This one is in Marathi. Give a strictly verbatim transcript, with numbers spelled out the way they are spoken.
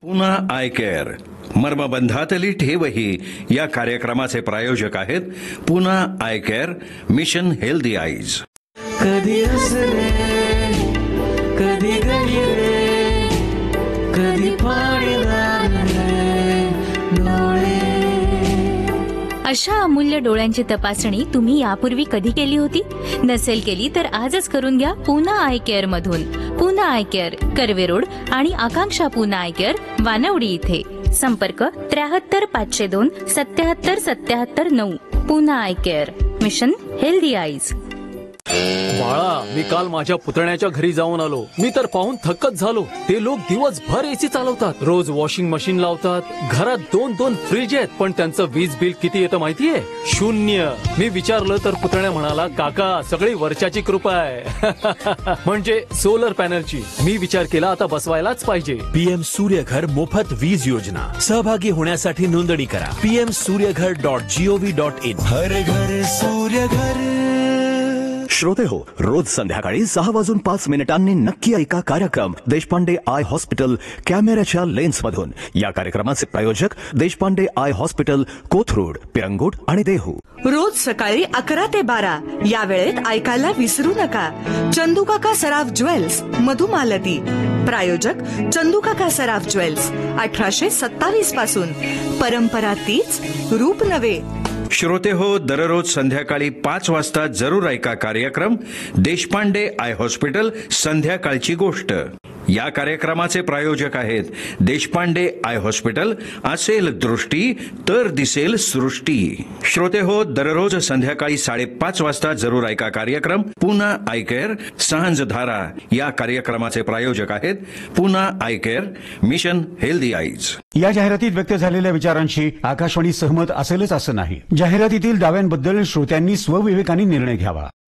पुन्हा आय केअर मर्मबंधातली ठेवही या कार्यक्रमाचे प्रायोजक आहेत पुन्हा I care mission healthy eyes. कधी हसरे कधी गहिरे कधी पाणी लागले डोळे. अशा अमूल्य डोळ्यांची तपासणी तुम्ही यापूर्वी कधी केली होती? नसेल केली तर आजच करून घ्या पुन्हा आय केअर मधून. पुन्हा आय केअर, कर्वे रोड आणि आकांक्षा पुन्हा आय केअर, वानवडी इथे. संपर्क त्र्याहत्तर पाचशे दोन सत्याहत्तर सत्याहत्तर नऊ. पुन्हा I care mission healthy eyes. बाळा, मी काल माझ्या पुतण्याच्या घरी जाऊन आलो. मी तर पाहून थक्कच झालो. ते लोक दिवसभर एसी चालवतात, रोज वॉशिंग मशीन लावतात, घरात दोन दोन फ्रीज आहेत, पण त्यांचं वीज बिल किती येतं माहितीये? शून्य. मी विचारलं तर पुतण्या म्हणाला, काका सगळी वर्षाची कृपा आहे. म्हणजे सोलर पॅनलची. मी विचार केला आता बसवायलाच पाहिजे. पीएम सूर्यघर मोफत वीज योजना. सहभागी होण्यासाठी नोंदणी करा PM Surya Ghar dot G O V dot in. हर घर सूर्यघर. श्रोते हो, रोज संध्याकाळी सहा वाजून पाच मिनिटांनी नक्की ऐका कार्यक्रम देशपांडे आय हॉस्पिटल कॅमेऱ्याच्या लेन्स मधून. या कार्यक्रमाचे प्रायोजक देशपांडे आय हॉस्पिटल, कोथरूड, पिरंगुट आणि देहू. रोज सकाळी अकरा ते बारा या वेळेत ऐकायला विसरू नका. चंदूकाका सराफ ज्वेल्स, मधुमालती. प्रायोजक चंदूकाका सराफ ज्वेल्स. अठराशे सत्तावीस पासून परंपरा तीच, रूप नवे. श्रोते हो, दररोज संध्याकाळी पाच वाजता जरूर ऐका कार्यक्रम देशपांडे आय हॉस्पिटल संध्याकाळची गोष्ट. या कार्यक्रमाचे प्रायोजक आहेत देशपांडे आय हॉस्पिटल. असेल दृष्टी तर दिसेल सृष्टी. श्रोते हो, दररोज संध्याकाळी साडेपाच वाजता जरूर ऐका कार्यक्रम पुन्हा आय केअर सांज धारा. या कार्यक्रमाचे प्रायोजक आहेत पुन्हा I care mission healthy eyes. या जाहिरातीत व्यक्त झालेल्या विचारांशी आकाशवाणी सहमत असेलच असं नाही. जाहिरातीतील दाव्यांबद्दल श्रोत्यांनी स्वविवेकाने निर्णय घ्यावा.